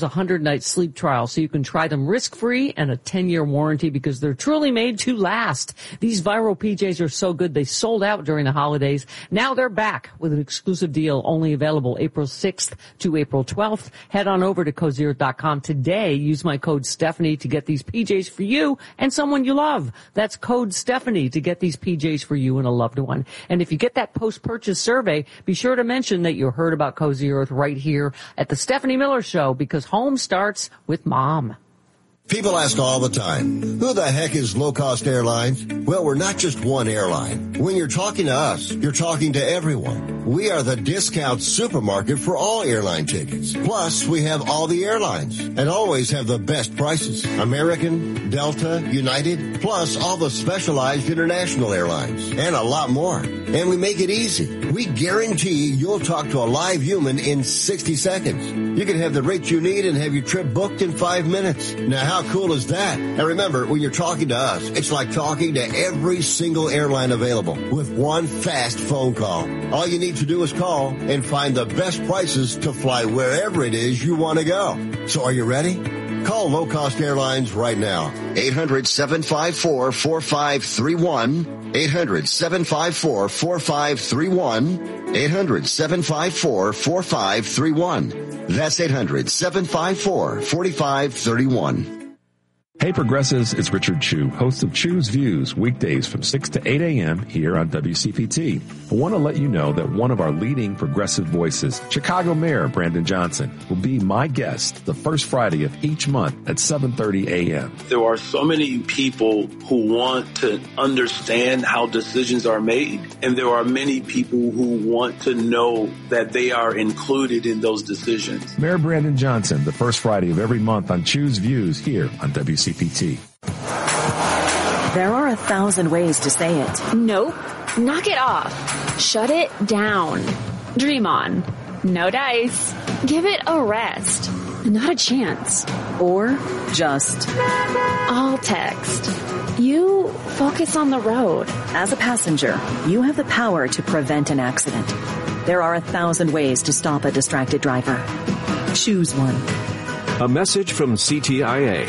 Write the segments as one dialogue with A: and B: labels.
A: a 100-night sleep trial so you can try them risk-free and a 10-year warranty because they're truly made to last. These viral PJs are so good they sold out during the holidays. Now they're back with an exclusive deal only available April 6th to April 12th. Head on over to cozier.com today. Use my code Stephanie to get these PJs for you and someone you love. That's code Stephanie to get these PJs for you and a loved one. And if you get that post-purchase survey, be sure to mention that you heard about Cozy Earth right here at the Stephanie Miller Show, because home starts with mom.
B: People ask all the time, who the heck is Low Cost Airlines? Well, we're not just one airline. When you're talking to us, you're talking to everyone. We are the discount supermarket for all airline tickets. Plus, we have all the airlines and always have the best prices. American, Delta, United, plus all the specialized international airlines and a lot more. And we make it easy. We guarantee you'll talk to a live human in 60 seconds. You can have the rate you need and have your trip booked in 5 minutes. Now, how cool is that? And remember, when you're talking to us, it's like talking to every single airline available with one fast phone call. All you need to do is call and find the best prices to fly wherever it is you want to go. So are you ready? Call Low Cost Airlines right now. 800-754-4531. 800-754-4531. 800-754-4531. That's 800-754-4531.
C: Hey Progressives, it's Richard Chu, host of Chu's Views, weekdays from 6 to 8 a.m. here on WCPT. I want to let you know that one of our leading progressive voices, Chicago Mayor Brandon Johnson, will be my guest the first Friday of each month at 7:30 a.m.
D: There are so many people who want to understand how decisions are made, and there are many people who want to know that they are included in those decisions.
C: Mayor Brandon Johnson, the first Friday of every month on Chu's Views here on WCPT.
E: There are 1,000 ways to say it.
F: Nope. Knock it off. Shut it down. Dream on. No dice. Give it a rest. Not a chance.
E: Or just
F: all text. You focus on the road.
E: As a passenger, you have the power to prevent an accident. There are 1,000 ways to stop a distracted driver. Choose one.
G: A message from CTIA.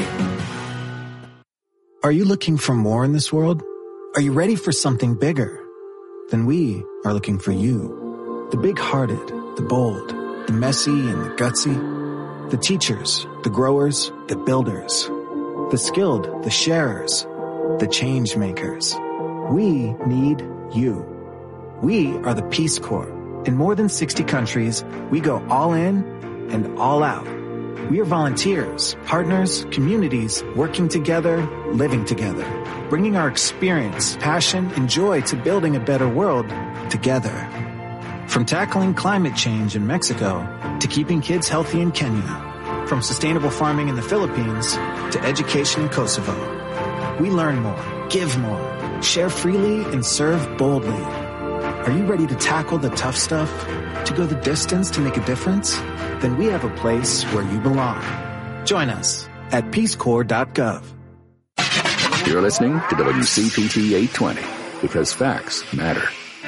H: Are you looking for more in this world? Are you ready for something bigger? Then we are looking for you. The big-hearted, the bold, the messy and the gutsy. The teachers, the growers, the builders. The skilled, the sharers, the change makers. We need you. We are the Peace Corps. In more than 60 countries, we go all in and all out. We are volunteers, partners, communities, working together, living together, bringing our experience, passion, and joy to building a better world together. From tackling climate change in Mexico to keeping kids healthy in Kenya, from sustainable farming in the Philippines to education in Kosovo. We learn more, give more, share freely, and serve boldly. Are you ready to tackle the tough stuff? To go the distance to make a difference? Then we have a place where you belong. Join us at peacecorps.gov.
G: You're listening to WCPT 820 because facts matter.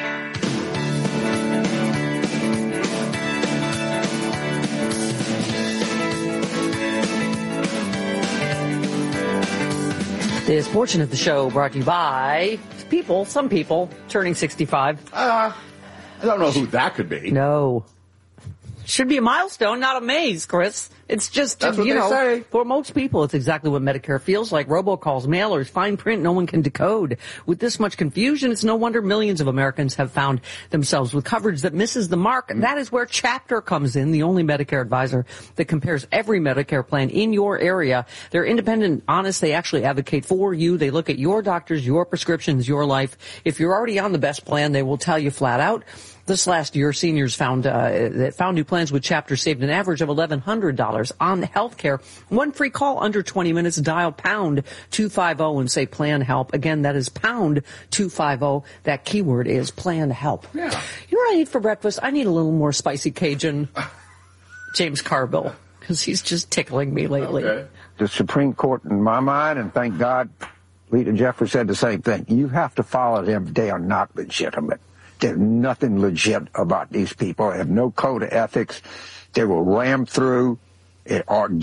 A: This portion of the show brought to you by some people turning 65.
I: I don't know who that could be.
A: No. Should be a milestone, not a maze, Chris. It's just,
I: that's what they say.
A: For most people, it's exactly what Medicare feels like. Robocalls, mailers, fine print no one can decode. With this much confusion, it's no wonder millions of Americans have found themselves with coverage that misses the mark. And that is where Chapter comes in, the only Medicare advisor that compares every Medicare plan in your area. They're independent, honest. They actually advocate for you. They look at your doctors, your prescriptions, your life. If you're already on the best plan, they will tell you flat out. This last year, seniors found new plans with Chapter saved an average of $1,100 on health care. One free call under 20 minutes. Dial pound 250 and say plan help. Again, that is pound 250. That keyword is plan help.
I: Yeah.
A: You know what I need for breakfast? I need a little more spicy Cajun James Carville because he's just tickling me lately.
I: Okay.
J: The Supreme Court, in my mind, and thank God, Lita Jeffrey said the same thing. You have to follow them. They are not legitimate. There's nothing legit about these people. They have no code of ethics. They will ram through or